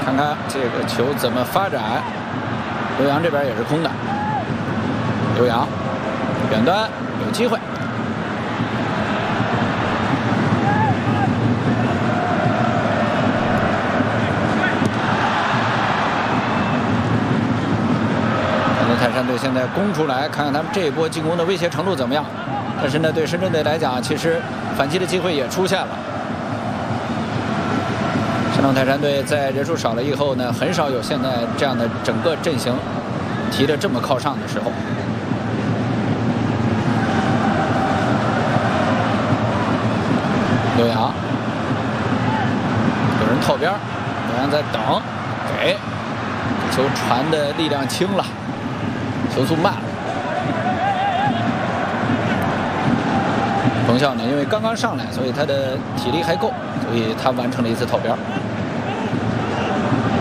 看看这个球怎么发展。刘洋这边也是空的，刘洋远端有机会。 泰山队现在攻出来，看看他们这一波进攻的威胁程度怎么样。但是呢，对深圳队来讲，其实反击的机会也出现了。山东泰山队在人数少了以后呢，很少有现在这样的整个阵型提得这么靠上的时候。刘洋有人靠边，刘洋在等，给球传的力量轻了。 球速慢了，冯笑呢？因为刚刚上来，所以他的体力还够，所以他完成了一次套边。